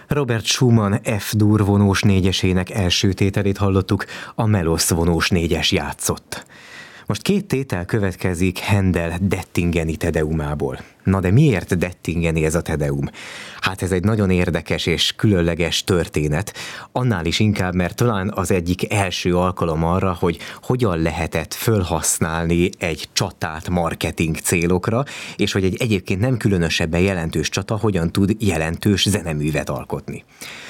Robert Schumann F-dur vonós négyesének első tételét hallottuk, a Melosz vonós négyes játszott. Most két tétel következik Händel Dettingeni Tedeumából. Na de miért Dettingeni ez a Tedeum? Hát ez egy nagyon érdekes és különleges történet, annál is inkább, mert talán az egyik első alkalom arra, hogy hogyan lehetett fölhasználni egy csatát marketing célokra, és hogy egy egyébként nem különösebben jelentős csata hogyan tud jelentős zeneművet alkotni.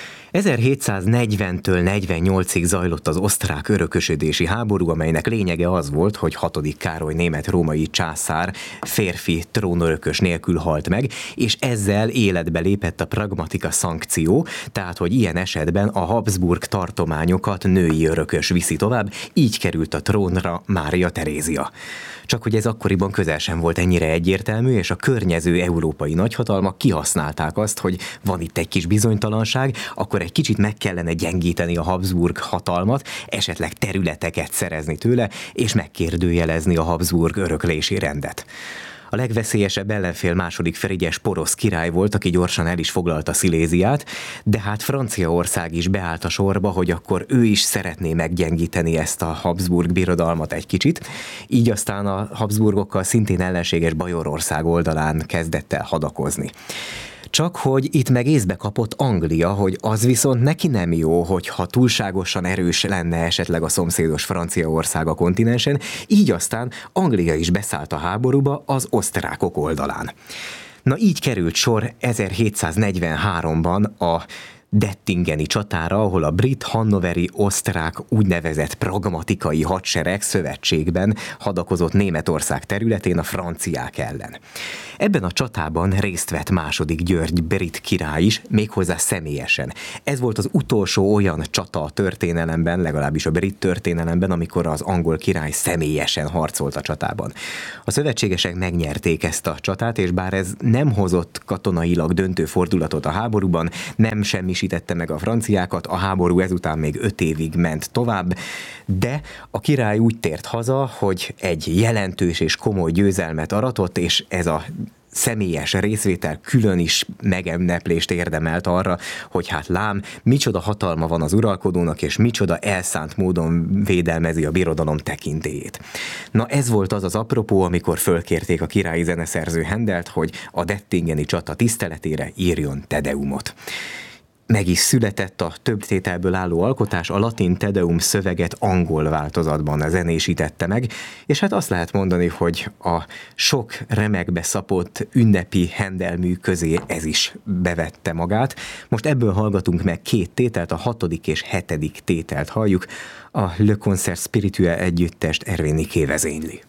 1740-től 48-ig zajlott az osztrák örökösödési háború, amelynek lényege az volt, hogy 6. Károly német-római császár férfi trónörökös nélkül halt meg, és ezzel életbe lépett a pragmatika szankció, tehát hogy ilyen esetben a Habsburg tartományokat női örökös viszi tovább, így került a trónra Mária Terézia. Csak hogy ez akkoriban közel sem volt ennyire egyértelmű, és a környező európai nagyhatalmak kihasználták azt, hogy van itt egy kis bizonytalanság, akkor egy kicsit meg kellene gyengíteni a Habsburg hatalmat, esetleg területeket szerezni tőle, és megkérdőjelezni a Habsburg öröklési rendet. A legveszélyesebb ellenfél második Frigyes porosz király volt, aki gyorsan el is foglalta Sziléziát, de hát Franciaország is beállt a sorba, hogy akkor ő is szeretné meggyengíteni ezt a Habsburg birodalmat egy kicsit, így aztán a Habsburgokkal szintén ellenséges Bajorország oldalán kezdett el hadakozni. Csak hogy itt meg észbe kapott Anglia, hogy az viszont neki nem jó, hogyha túlságosan erős lenne esetleg a szomszédos Franciaország a kontinensen, így aztán Anglia is beszállt a háborúba az osztrákok oldalán. Na így került sor 1743-ban a Dettingeni csatára, ahol a brit, hannoveri, osztrák úgynevezett pragmatikai hadsereg szövetségben hadakozott Németország területén a franciák ellen. Ebben a csatában részt vett II. György brit király is, méghozzá személyesen. Ez volt az utolsó olyan csata a történelemben, legalábbis a brit történelemben, amikor az angol király személyesen harcolt a csatában. A szövetségesek megnyerték ezt a csatát, és bár ez nem hozott katonailag döntő fordulatot a háborúban, nem semmisítette meg a franciákat, a háború ezután még 5 évig ment tovább, de a király úgy tért haza, hogy egy jelentős és komoly győzelmet aratott, és ez a személyes részvétel külön is megemneplést érdemelt arra, hogy hát lám, micsoda hatalma van az uralkodónak, és micsoda elszánt módon védelmezi a birodalom tekintélyét. Na ez volt az az apropó, amikor fölkérték a királyi zeneszerző Händelt, hogy a Dettingeni csata tiszteletére írjon Tedeumot. Meg is született a több tételből álló alkotás, a latin Tedeum szöveget angol változatban zenésítette meg, és hát azt lehet mondani, hogy a sok remekbe szapott ünnepi Händel mű közé ez is bevette magát. Most ebből hallgatunk meg 2 tételt, a 6. és 7. tételt halljuk, a Le Concert Spirituel együttest Hervé Niquet vezényli.